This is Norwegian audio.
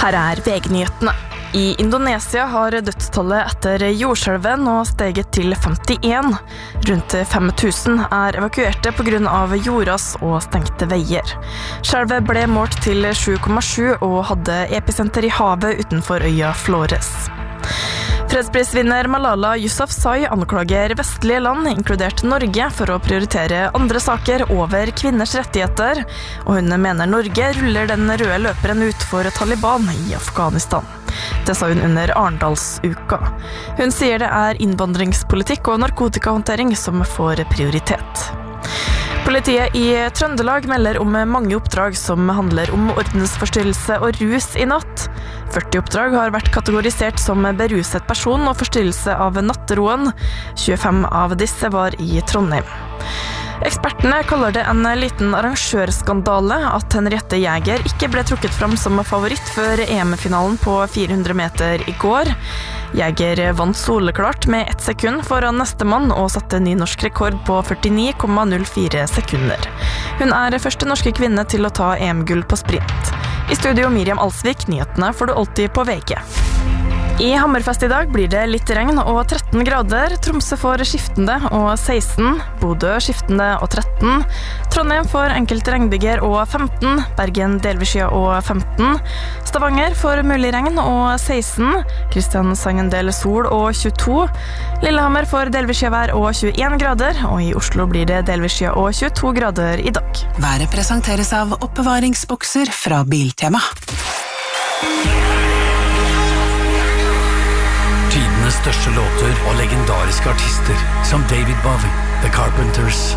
Her VG-nyhetene. I Indonesia har dødstallet etter jordskjelvet nå steget til 51. Rundt 5000 er evakuerte på grunn av jordras og stengte veier. Skjelvet ble målt til 7,7 og hadde episenter i havet utenfor øya Flores. Fredsprisvinner Malala Yousafzai anklager vestlige land, inkludert Norge, for å prioritere andre saker over kvinners rettigheter, og hun mener Norge ruller den røde løperen ut for Taliban i Afghanistan. Det sa hun under Arendalsuka. Hun sier det er innvandringspolitikk og narkotikahåndtering som får prioritet. Politiet i Trøndelag melder om mange oppdrag som handler om ordensforstyrrelse og rus i natt. 40 oppdrag har vært kategorisert som beruset person og forstyrrelse av natteroen. 25 av disse var i Trondheim. Ekspertene kaller det en liten arrangørskandale at Henriette Jæger ikke ble trukket fram som favoritt før EM-finalen på 400 meter i går. Jæger vant soleklart med 1 sekund foran nestemann og satte ny norsk rekord på 49,04 sekunder. Hun er første norske kvinne til å ta EM-gull på sprint. I studio Miriam Alsvik, nyhetene får du alltid på VG. I Hammerfest i dag blir det litt regn og 13 grader. Tromsø får skiftende og 16. Bodø skiftende og 13. Trondheim får enkelte regnbyger og 15. Bergen delvis skyet og 15. Stavanger får mulig regn og 16. Kristiansand en del sol og 22. Lillehammer får delvis skyet og 21 grader. Og i Oslo blir det delvis skyet og 22 grader i dag. Været presenteres av oppbevaringsbokser fra Biltema. Tidenes største låter og legendariske artister som David Bowie, The Carpenters,